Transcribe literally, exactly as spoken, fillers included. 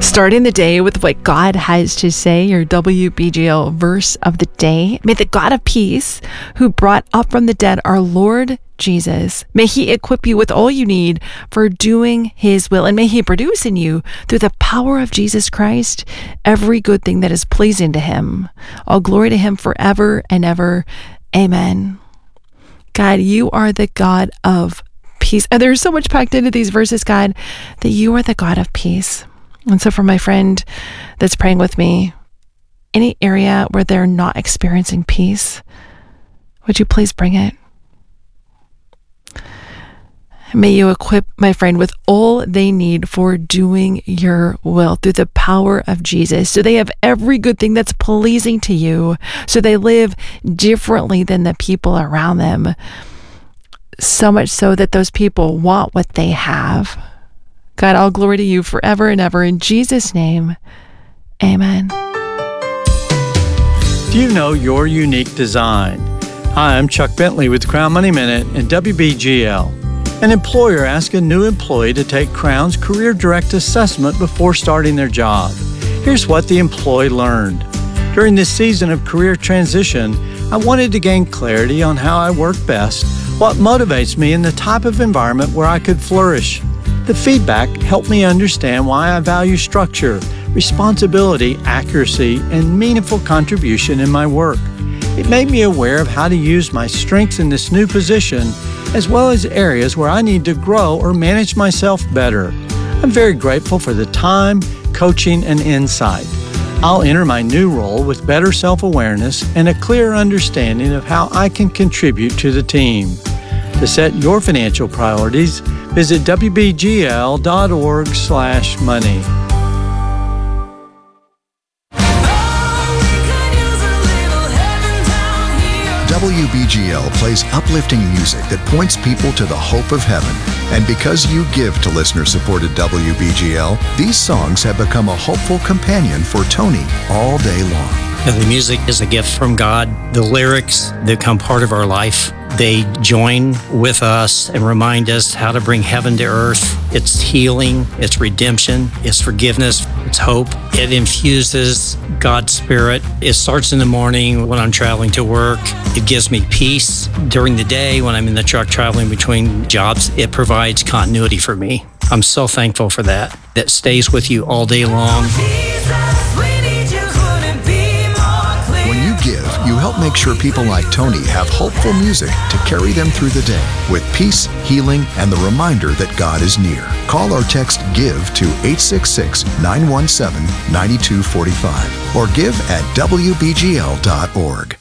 Starting the day with what God has to say, your W B G L verse of the day. May the God of peace, who brought up from the dead our Lord Jesus, may he equip you with all you need for doing his will, and may he produce in you, through the power of Jesus Christ, every good thing that is pleasing to him. All glory to him forever and ever. Amen. God, you are the God of peace. And there's so much packed into these verses, God, that you are the God of peace. And so for my friend that's praying with me, any area where they're not experiencing peace, would you please bring it? May you equip my friend with all they need for doing your will through the power of Jesus, so they have every good thing that's pleasing to you, so they live differently than the people around them, so much so that those people want what they have. God, all glory to you forever and ever. In Jesus' name, amen. Do you know your unique design? Hi, I'm Chuck Bentley with Crown Money Minute and W B G L. An employer asks a new employee to take Crown's Career Direct Assessment before starting their job. Here's what the employee learned. During this season of career transition, I wanted to gain clarity on how I work best, what motivates me, and the type of environment where I could flourish. The feedback helped me understand why I value structure, responsibility, accuracy, and meaningful contribution in my work. It made me aware of how to use my strengths in this new position, as well as areas where I need to grow or manage myself better. I'm very grateful for the time, coaching, and insight. I'll enter my new role with better self-awareness and a clear understanding of how I can contribute to the team. To set your financial priorities, visit W B G L dot org slash money. W B G L plays uplifting music that points people to the hope of heaven. And because you give to listener-supported W B G L, these songs have become a hopeful companion for Tony all day long. The music is a gift from God. The lyrics become part of our life. They join with us and remind us how to bring heaven to earth. It's healing, it's redemption, it's forgiveness, it's hope. It infuses God's Spirit. It starts in the morning when I'm traveling to work. It gives me peace during the day when I'm in the truck traveling between jobs. It provides continuity for me. I'm so thankful for that. That stays with you all day long. When you give, you help make sure people like Tony have hopeful music to carry them through the day with peace, healing, and the reminder that God is near. Call or text GIVE to eight six six, nine one seven, nine two four five or give at W B G L dot org.